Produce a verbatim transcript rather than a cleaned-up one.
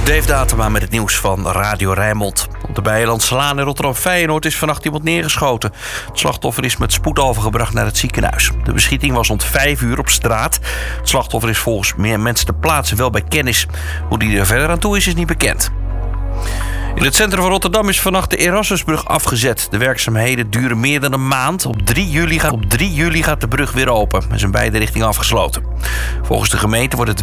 Dave Datema met het nieuws van Radio Rijnmond. Op de Beierlandslaan in Rotterdam-Feyenoord is vannacht iemand neergeschoten. Het slachtoffer is met spoed overgebracht naar het ziekenhuis. De beschieting was rond vijf uur op straat. Het slachtoffer is volgens meer mensen ter plaatse wel bij kennis. Hoe die er verder aan toe is, is niet bekend. In het centrum van Rotterdam is vannacht de Erasmusbrug afgezet. De werkzaamheden duren meer dan een maand. Op drie juli gaat, op drie juli gaat de brug weer open. Er is in beide richtingen afgesloten. Volgens de gemeente wordt het